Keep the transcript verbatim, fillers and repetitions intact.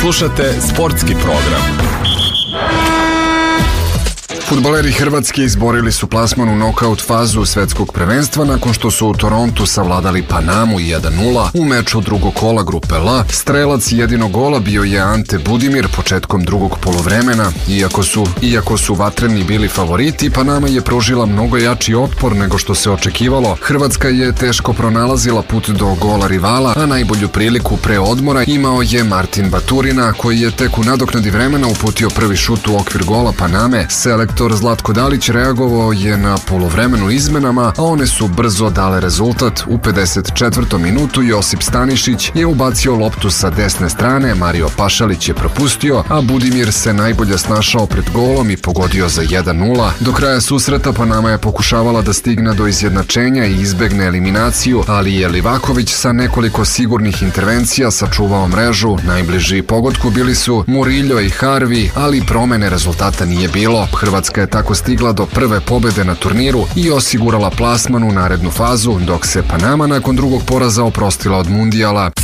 Slušate sportski program. Fudbaleri Hrvatske izborili su plasman u nokaut fazu svetskog prvenstva nakon što su u Torontu savladali Panamu jedan nula u meču drugog kola grupe L. Strelac jedinog gola bio je Ante Budimir početkom drugog poluvremena. Iako su, iako su vatreni bili favoriti, Panama je pružila mnogo jači otpor nego što se očekivalo. Hrvatska je teško pronalazila put do gola rivala, a najbolju priliku pre odmora imao je Martin Baturina, koji je tek u nadoknadi vremena uputio prvi šut u okvir gola Paname. Selektor Zlatko Dalić reagovao je na poluvremenu izmenama, a one su brzo dale rezultat. U pedeset četvrtom minutu Josip Stanišić je ubacio loptu sa desne strane, Mario Pašalić je propustio, a Budimir se najbolje snašao pred golom i pogodio za jedan nula. Do kraja susreta Panama je pokušavala da stigne do izjednačenja i izbegne eliminaciju, ali je Livaković sa nekoliko sigurnih intervencija sačuvao mrežu. Najbliži pogodku bili su Murillo i Harvey, ali promene rezultata nije bilo. Hrvatska je tako stigla do prve pobede na turniru i osigurala plasman u narednu fazu, dok se Panama nakon drugog poraza oprostila od mundijala.